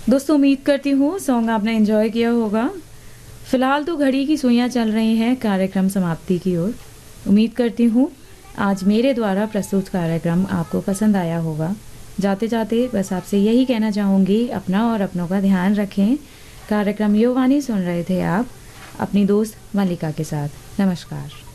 दोस्तों उम्मीद करती हूँ सॉन्ग आपने एंजॉय किया होगा। फ़िलहाल तो घड़ी की सुइयाँ चल रही हैं कार्यक्रम समाप्ति की ओर। उम्मीद करती हूँ आज मेरे द्वारा प्रस्तुत कार्यक्रम आपको पसंद आया होगा। जाते जाते बस आपसे यही कहना चाहूँगी, अपना और अपनों का ध्यान रखें। कार्यक्रम युवानी सुन रहे थे आप अपनी दोस्त मल्लिका के साथ। नमस्कार।